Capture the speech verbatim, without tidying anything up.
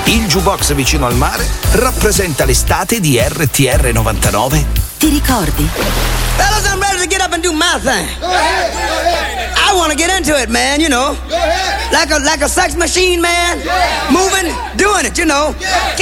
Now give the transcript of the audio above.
Il jukebox vicino al mare rappresenta l'estate di R T R novantanove. Ti ricordi? Fellas, I'm ready to get up and do my thing. Go ahead, go ahead. I want to get into it, man, you know. Go ahead. Like a like a sex machine, man. Yeah. Moving, doing it, you know. Yeah.